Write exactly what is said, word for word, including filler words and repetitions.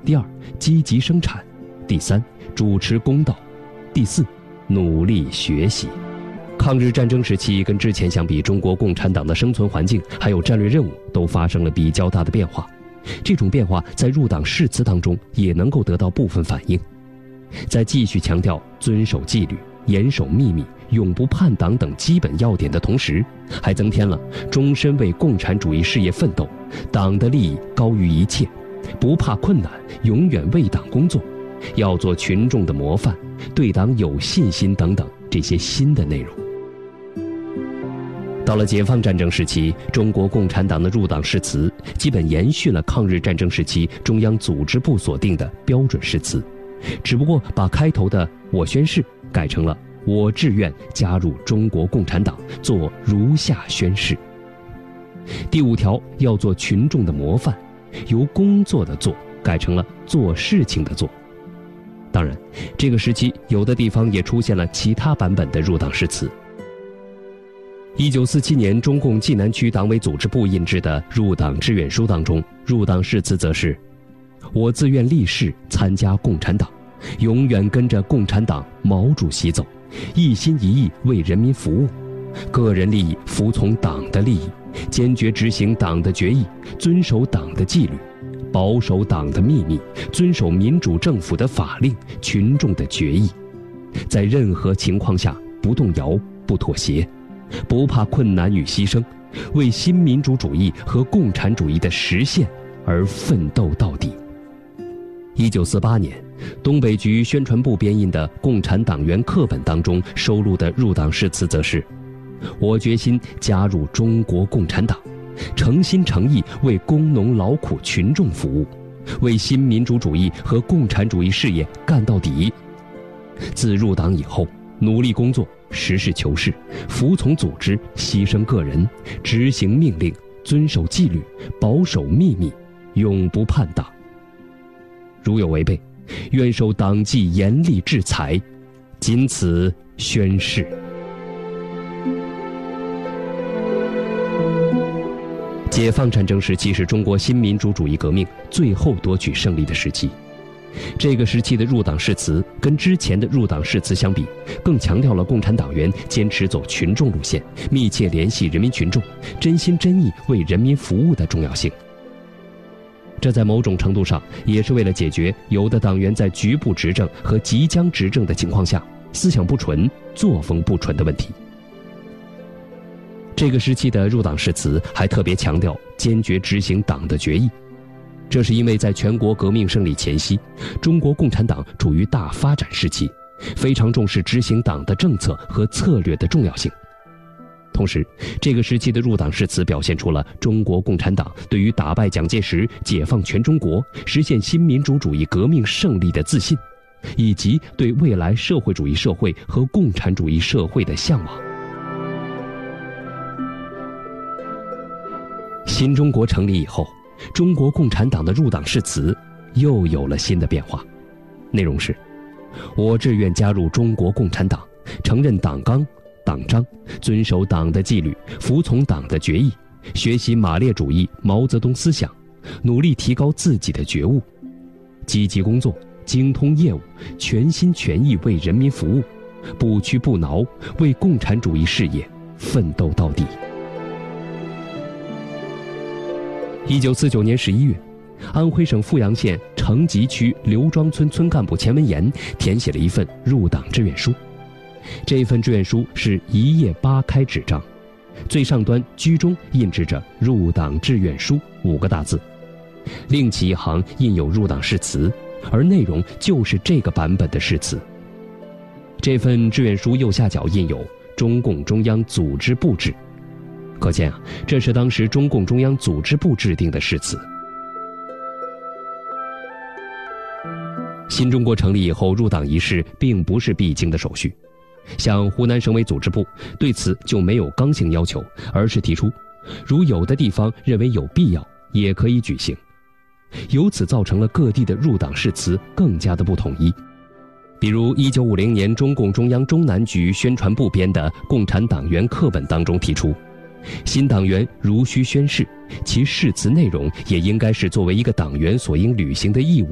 第二，积极生产；第三，主持公道；第四，努力学习。抗日战争时期跟之前相比，中国共产党的生存环境还有战略任务都发生了比较大的变化。这种变化在入党誓词当中也能够得到部分反映。在继续强调遵守纪律、严守秘密、永不叛党等基本要点的同时，还增添了终身为共产主义事业奋斗，党的利益高于一切，不怕困难，永远为党工作，要做群众的模范，对党有信心等等这些新的内容。到了解放战争时期，中国共产党的入党誓词基本延续了抗日战争时期中央组织部所定的标准誓词，只不过把开头的“我宣誓”改成了“我志愿加入中国共产党，做如下宣誓”。第五条要做群众的模范，由工作的做改成了做事情的做。当然，这个时期有的地方也出现了其他版本的入党誓词。一九四七年，中共济南区党委组织部印制的入党志愿书当中，入党誓词则是：我自愿立誓参加共产党，永远跟着共产党毛主席走，一心一意为人民服务，个人利益服从党的利益，坚决执行党的决议，遵守党的纪律，保守党的秘密，遵守民主政府的法令、群众的决议，在任何情况下不动摇、不妥协，不怕困难与牺牲，为新民主主义和共产主义的实现而奋斗到底。一九四八年，东北局宣传部编印的《共产党员课本》当中收录的入党誓词则是：我决心加入中国共产党，诚心诚意为工农劳苦群众服务，为新民主主义和共产主义事业干到底。自入党以后，努力工作，实事求是，服从组织，牺牲个人，执行命令，遵守纪律，保守秘密，永不叛党。如有违背，愿受党纪严厉制裁。仅此宣誓。解放战争时期是中国新民主主义革命最后夺取胜利的时期。这个时期的入党誓词跟之前的入党誓词相比，更强调了共产党员坚持走群众路线，密切联系人民群众，真心真意为人民服务的重要性。这在某种程度上也是为了解决有的党员在局部执政和即将执政的情况下，思想不纯、作风不纯的问题。这个时期的入党誓词还特别强调坚决执行党的决议，这是因为在全国革命胜利前夕，中国共产党处于大发展时期，非常重视执行党的政策和策略的重要性。同时，这个时期的入党誓词表现出了中国共产党对于打败蒋介石、解放全中国、实现新民主主义革命胜利的自信，以及对未来社会主义社会和共产主义社会的向往。新中国成立以后，中国共产党的入党誓词又有了新的变化，内容是：我志愿加入中国共产党，承认党纲、党章，遵守党的纪律，服从党的决议，学习马列主义、毛泽东思想，努力提高自己的觉悟，积极工作，精通业务，全心全意为人民服务，不屈不挠，为共产主义事业奋斗到底。一九四九年十一月，安徽省阜阳县城集区刘庄村村干部钱文岩填写了一份入党志愿书。这份志愿书是一页八开纸张，最上端居中印制着“入党志愿书”五个大字，另起一行印有入党誓词，而内容就是这个版本的誓词。这份志愿书右下角印有中共中央组织部制，可见啊，这是当时中共中央组织部制定的誓词。新中国成立以后，入党仪式并不是必经的手续。像湖南省委组织部对此就没有刚性要求，而是提出，如有的地方认为有必要，也可以举行。由此造成了各地的入党誓词更加的不统一。比如一九五零年中共中央中南局宣传部编的《共产党员课本》当中提出，新党员如需宣誓，其誓词内容也应该是作为一个党员所应履行的义务